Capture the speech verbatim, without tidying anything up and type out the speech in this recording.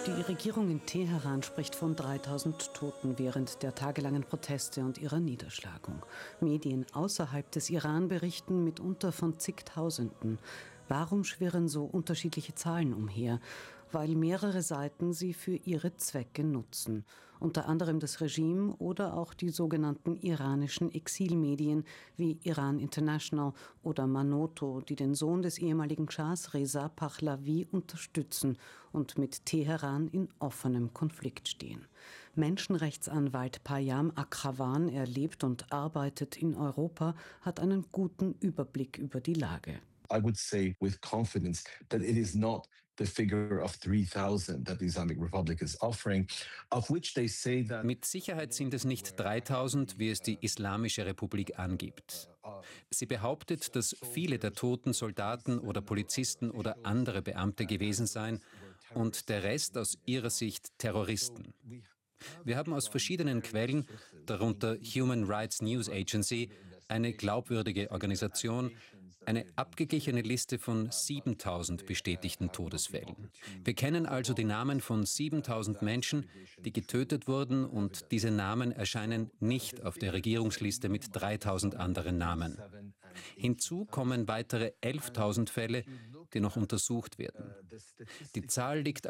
Die Regierung in Teheran spricht von dreitausend Toten während der tagelangen Proteste und ihrer Niederschlagung. Medien außerhalb des Iran berichten mitunter von zigtausenden. Warum schwirren so unterschiedliche Zahlen umher? Weil mehrere Seiten sie für ihre Zwecke nutzen. Unter anderem das Regime oder auch die sogenannten iranischen Exilmedien wie Iran International oder Manoto, die den Sohn des ehemaligen Schahs Reza Pahlavi unterstützen und mit Teheran in offenem Konflikt stehen. Menschenrechtsanwalt Payam Akrawan, er lebt und arbeitet in Europa, hat einen guten Überblick über die Lage. I would say with confidence that it is not the figure of three thousand that the Islamic Republic is offering, of which they say that... Mit Sicherheit sind es nicht dreitausend, wie es die Islamische Republik angibt. Sie behauptet, dass viele der Toten Soldaten oder Polizisten oder andere Beamte gewesen seien und der Rest aus ihrer Sicht Terroristen. Wir haben aus verschiedenen Quellen, darunter Human Rights News Agency, eine glaubwürdige Organisation, eine abgeglichene Liste von siebentausend bestätigten Todesfällen. Wir kennen also die Namen von siebentausend Menschen, die getötet wurden, und diese Namen erscheinen nicht auf der Regierungsliste mit dreitausend anderen Namen. Hinzu kommen weitere elftausend Fälle, die noch untersucht werden. Die Zahl liegt